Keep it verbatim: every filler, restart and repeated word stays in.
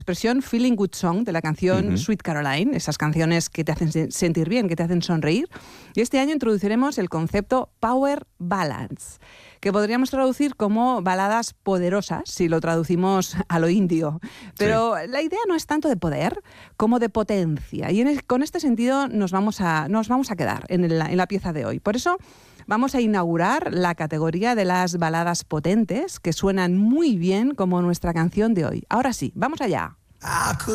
expresión Feeling Good Song de la canción Uh-huh. Sweet Caroline, esas canciones que te hacen sentir bien, que te hacen sonreír. Y este año introduciremos el concepto Power Ballads, que podríamos traducir como baladas poderosas, si lo traducimos a lo indio. Pero sí, la idea no es tanto de poder como de potencia. Y en el, con este sentido nos vamos a, nos vamos a quedar en, el, en la pieza de hoy. Por eso vamos a inaugurar la categoría de las baladas potentes, que suenan muy bien como nuestra canción de hoy. Ahora sí, vamos allá.